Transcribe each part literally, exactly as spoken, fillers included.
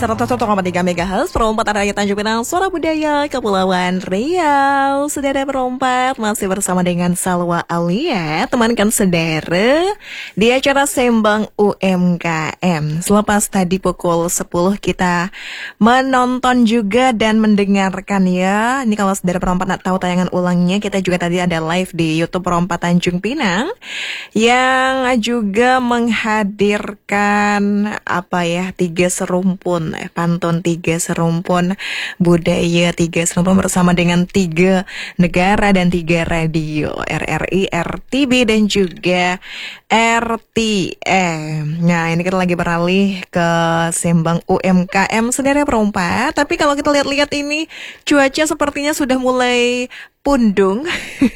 seratus satu koma tiga megahertz Perompak Area Tanjung Pinang, Suara Budaya Kepulauan Riau. Saudara Perompak masih bersama dengan Salwa Aulia, temankan saudara di acara Sembang U M K M. Selepas tadi pukul sepuluh kita menonton juga dan mendengarkan ya. Ini kalau saudara Perompak nak tahu tayangan ulangnya, kita juga tadi ada live di YouTube Perompak Tanjung Pinang yang juga menghadirkan apa ya, tiga serumpun eh, pantun tiga serumpun budaya tiga serumpun bersama dengan tiga negara dan tiga radio, R R I, R T B dan juga R T M. Nah, ini kita lagi beralih ke Sembang U M K M saudara Perompak. Tapi kalau kita lihat-lihat ini cuaca sepertinya sudah mulai pundung.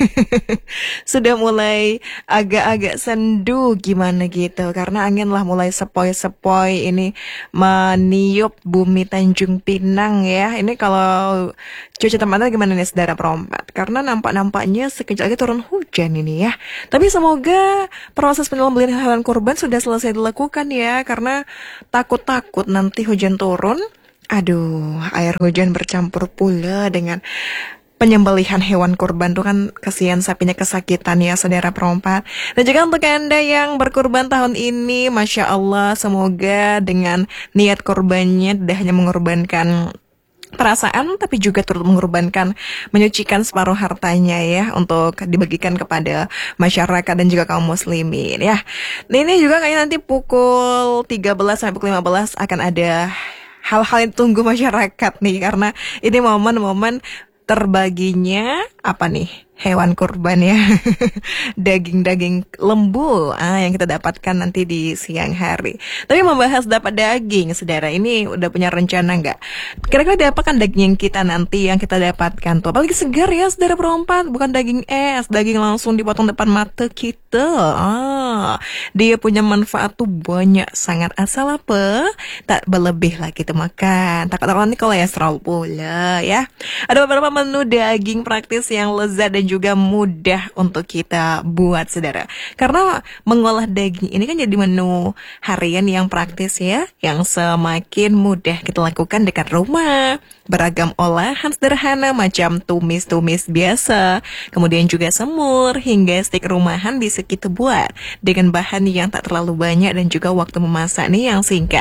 Sudah mulai agak-agak sendu gimana gitu, karena angin lah mulai sepoi-sepoi ini meniup bumi Tanjung Pinang ya. Ini kalau cuaca tempatnya gimana nih saudara Perompak? Karena nampak-nampaknya sekejap lagi turun hujan ini ya. Tapi semoga proses penyembelihan hewan kurban sudah selesai dilakukan ya, karena takut-takut nanti hujan turun, aduh, air hujan bercampur pula dengan penyembelihan hewan kurban tuh kan kasihan sapinya kesakitan ya saudara Perompak. Dan juga untuk Anda yang berkurban tahun ini, Masya Allah, semoga dengan niat kurbannya tidak hanya mengorbankan perasaan, tapi juga turut mengorbankan, menyucikan separuh hartanya ya, untuk dibagikan kepada masyarakat dan juga kaum muslimin ya. Nah, ini juga kayaknya nanti pukul tiga belas sampai pukul lima belas akan ada hal-hal yang ditunggu masyarakat nih, karena ini momen-momen terbaginya apa nih, hewan kurban ya. Daging-daging lembu ah, yang kita dapatkan nanti di siang hari. Tapi membahas dapat daging, saudara, ini udah punya rencana nggak? Kira-kira apa kan daging yang kita nanti yang kita dapatkan tuh? Apalagi segar ya saudara Perompak, bukan daging es, daging langsung dipotong depan mata kita. Ah, dia punya manfaat tuh banyak sangat, asal apa? Tak berlebih lah kita makan. Takut-takut nanti kolesterol pula ya. Ada beberapa menu daging praktis yang lezat dan juga mudah untuk kita buat saudara. Karena mengolah daging ini kan jadi menu harian yang praktis ya, yang semakin mudah kita lakukan dekat rumah. Beragam olahan sederhana macam tumis-tumis biasa, kemudian juga semur hingga stik rumahan bisa kita buat dengan bahan yang tak terlalu banyak dan juga waktu memasak nih yang singkat.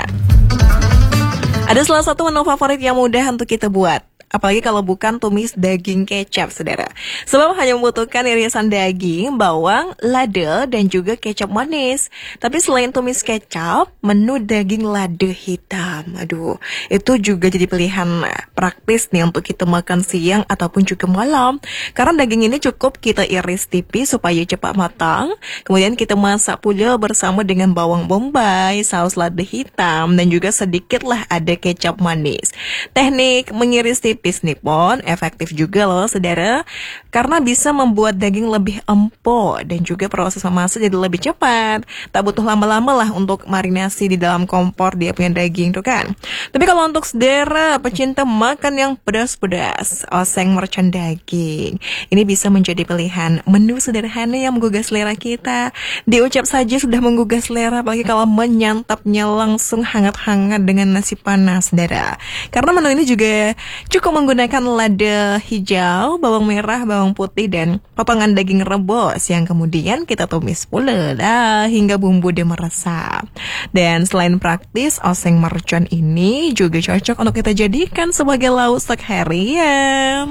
Ada salah satu menu favorit yang mudah untuk kita buat, apalagi kalau bukan tumis daging kecap saudara. Sebab hanya membutuhkan irisan daging, bawang, lada, dan juga kecap manis. Tapi selain tumis kecap, menu daging lada hitam, aduh, itu juga jadi pilihan praktis nih untuk kita makan siang ataupun juga malam. Karena daging ini cukup kita iris tipis supaya cepat matang. Kemudian kita masak pula bersama dengan bawang bombay, saus lada hitam, dan juga sedikitlah ada kecap manis. Teknik mengiris tipis tipis nipon efektif juga loh saudara, karena bisa membuat daging lebih empuk dan juga proses memasak jadi lebih cepat. Tak butuh lama-lama lah untuk marinasi di dalam kompor dia punya daging tuh kan. Tapi kalau untuk saudara pecinta makan yang pedas-pedas, oseng mercon daging, ini bisa menjadi pilihan menu sederhana yang menggugah selera kita. Diucap saja sudah menggugah selera, apalagi kalau menyantapnya langsung hangat-hangat dengan nasi panas saudara. Karena menu ini juga cukup menggunakan lada hijau, bawang merah, bawang putih, dan potongan daging rebus yang kemudian kita tumis pula dah hingga bumbu dia meresap. Dan selain praktis, oseng mercon ini juga cocok untuk kita jadikan sebagai lauk seharian.